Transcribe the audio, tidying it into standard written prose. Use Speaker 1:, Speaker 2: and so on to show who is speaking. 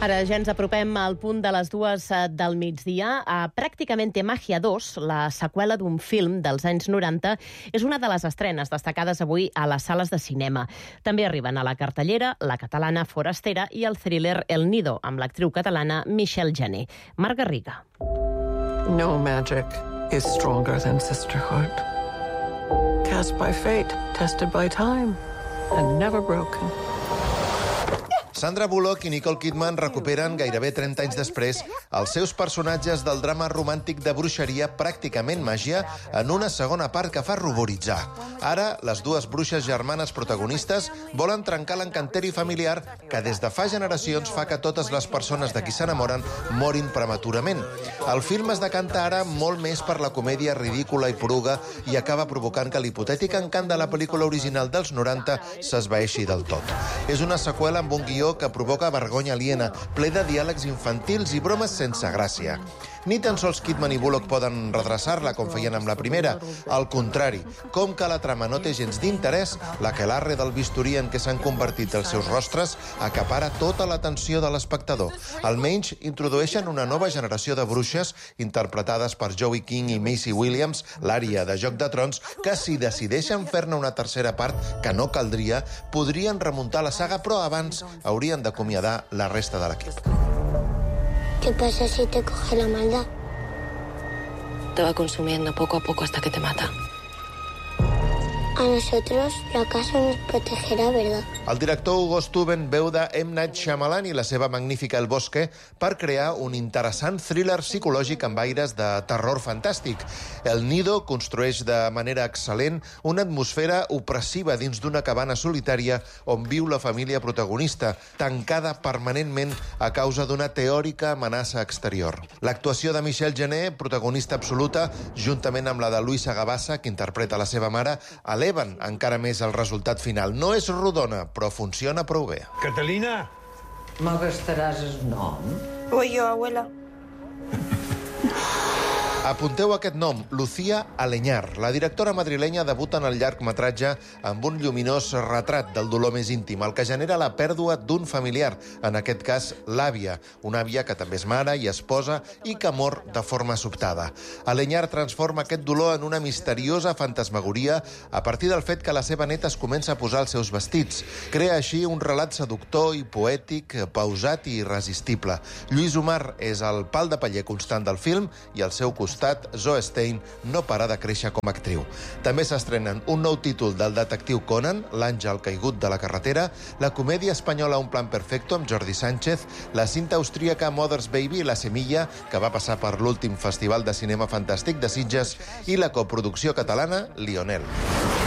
Speaker 1: Ara ja ens apropem al punt de les 2 del migdia. Pràcticamente Magia 2, la seqüela d'un film dels anys 90, és una de les estrenes destacades avui a les sales de cinema. També arriben a la cartellera la catalana Forastera i el thriller El Nido, amb l'actriu catalana Michelle Jané. Marc Garriga.
Speaker 2: No magic is stronger than sisterhood. Cast by fate, tested by time, and never broken.
Speaker 3: Sandra Bullock i Nicole Kidman recuperen gairebé 30 anys després els seus personatges del drama romàntic de bruixeria Pràcticament Màgia en una segona part que fa ruboritzar. Ara, les dues bruixes germanes protagonistes volen trencar l'encanteri familiar que des de fa generacions fa que totes les persones de qui s'enamoren morin prematurament. El film es decanta ara molt més per la comèdia ridícula i poruga i acaba provocant que l'hipotètic encant de la pel·lícula original dels 90 s'esvaeixi del tot. És una seqüela amb un guió que provoca vergonya aliena, ple de diàlegs infantils i bromes sense gràcia. Ni tan sols Kidman i Bullock poden redreçar-la com feien amb la primera. Al contrari, com que la trama no té gens d'interès, l'aquelarre del bisturí en què s'han convertit els seus rostres acapara tota l'atenció de l'espectador. Almenys introdueixen una nova generació de bruixes interpretades per Joey King i Maisie Williams, l'ària de Joc de Trons, que si decideixen fer-ne una tercera part, que no caldria, podrien remuntar la saga, però abans haurien d'acomiadar la resta de l'equip.
Speaker 4: ¿Qué pasa si te coge la maldad?
Speaker 5: Te va consumiendo poco a poco hasta que te mata.
Speaker 4: A nosotros la casa nos protegerá, ¿verdad?
Speaker 3: El director Hugo Stuben veu de M. Night Shyamalan i la seva magnífica El Bosque per crear un interessant thriller psicològic amb aires de terror fantàstic. El Nido construeix de manera excel·lent una atmosfera opressiva dins d'una cabana solitària on viu la família protagonista, tancada permanentment a causa d'una teòrica amenaça exterior. L'actuació de Michelle Jané, protagonista absoluta, juntament amb la de Luisa Gabassa, que interpreta la seva mare, eleven encara més el resultat final. No és rodona, però funciona prou bé.
Speaker 6: Catalina!
Speaker 2: M'agastaràs el nom?
Speaker 7: Voy yo, abuela.
Speaker 3: Apunteu aquest nom, Lucía Aleñar. La directora madrilenya debuta en el llargmetratge amb un lluminós retrat del dolor més íntim, el que genera la pèrdua d'un familiar, en aquest cas l'àvia, una àvia que també és mare i esposa i que mor de forma sobtada. Aleñar transforma aquest dolor en una misteriosa fantasmagoria a partir del fet que la seva neta es comença a posar els seus vestits. Crea així un relat seductor i poètic, pausat i irresistible. Lluís Umar és el pal de paller constant del film i al seu costat Zoe Stein no para de créixer com a actriu. També s'estrenen un nou títol del detectiu Conan, L'àngel caigut de la carretera, la comèdia espanyola Un plan perfecto amb Jordi Sánchez, la cinta austríaca Mother's Baby, La semilla, que va passar per l'últim Festival de Cinema Fantàstic de Sitges, i la coproducció catalana Lionel.